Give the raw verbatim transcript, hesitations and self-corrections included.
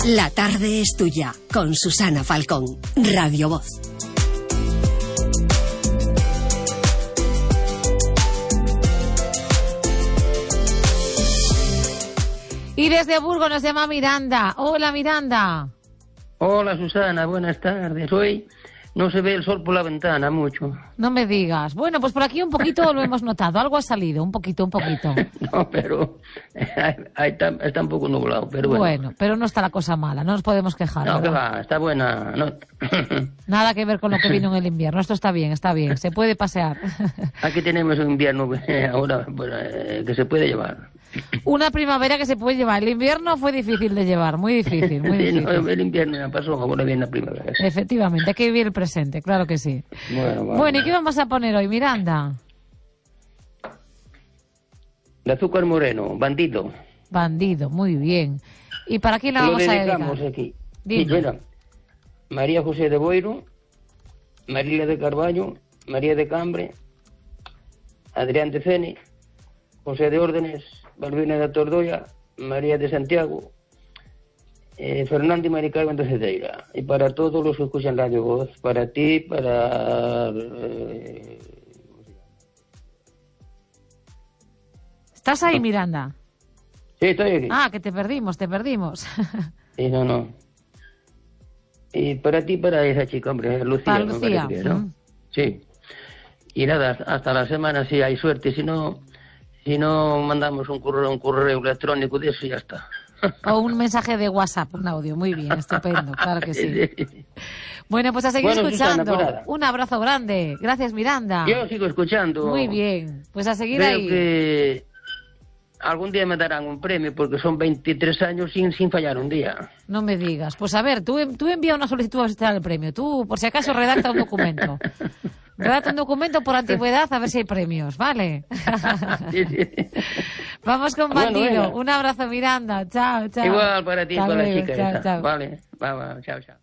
La tarde es tuya, con Susana Falcón, Radio Voz. Y desde Burgos nos llama Miranda. Hola, Miranda. Hola, Susana, buenas tardes. Hoy no se ve el sol por la ventana mucho. No me digas. Bueno, pues por aquí un poquito lo hemos notado. Algo ha salido, un poquito, un poquito. No, pero ahí está, está un poco nublado, pero bueno. Bueno, pero no está la cosa mala, no nos podemos quejar. No, ¿verdad? que va, está buena. No. Nada que ver con lo que vino en el invierno. Esto está bien, está bien. Se puede pasear. Aquí tenemos un invierno ahora pues, eh, que se puede llevar. Una primavera que se puede llevar. El invierno fue difícil de llevar, muy difícil, muy Sí, difícil. no, el invierno ya pasó, ahora viene la primavera. Efectivamente, hay que vivir el presente, claro que sí. Bueno, vale. Bueno, ¿y qué vamos a poner hoy, Miranda? De Azúcar Moreno, Bandido. Bandido, muy bien. ¿Y para quién la Lo vamos a dedicamos dedicar? aquí. Dime. Sí, mira, María José de Boiro, María de Carballo, María de Cambre, Adrián de Ceni, José de Órdenes, Balbina de Tordoya, María de Santiago, eh, Fernando y Maricarmen de Cedeira. Y para todos los que escuchan Radio Voz, para ti, para... Eh, ¿Estás ahí, Miranda? sí, estoy aquí. Ah, que te perdimos, te perdimos. Sí, no, no. Y para ti, para esa chica, hombre, Lucía. Para me Lucía. parece, ¿no? Mm. Sí. Y nada, hasta la semana si hay suerte, si no... Si no, mandamos un correo, un correo electrónico de eso y ya está. O un mensaje de WhatsApp, un audio. Muy bien, estupendo, claro que sí. Bueno, pues a seguir Bueno, escuchando. Susana, pues nada. Un abrazo grande. Gracias, Miranda. Yo sigo escuchando. Muy bien, pues a seguir Veo ahí. que algún día me darán un premio porque son veintitrés años sin, sin fallar un día. No me digas. Pues a ver, tú, tú envía una solicitud a visitar el premio. Tú, por si acaso, redacta un documento. Redacta un documento por antigüedad a ver si hay premios, ¿vale? Sí, sí. Vamos con Bueno, Bandido. venga. Un abrazo, Miranda. Chao, chao. Igual para ti y Hasta para la luego. chica Chao, esa. chao. Vale, va, va, chao, chao.